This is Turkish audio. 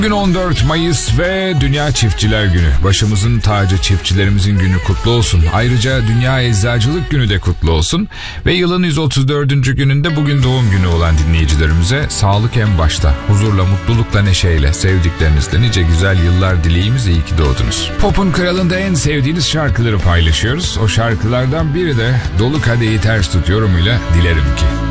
Bugün 14 Mayıs ve Dünya Çiftçiler Günü. Başımızın tacı çiftçilerimizin günü kutlu olsun. Ayrıca Dünya Eczacılık Günü de kutlu olsun. Ve yılın 134. gününde bugün doğum günü olan dinleyicilerimize sağlık en başta. Huzurla, mutlulukla, neşeyle, sevdiklerinizle nice güzel yıllar dileğimiz, iyi ki doğdunuz. Pop'un kralında en sevdiğiniz şarkıları paylaşıyoruz. O şarkılardan biri de Dolu Kadehi Ters Tut yorumuyla Dilerim Ki.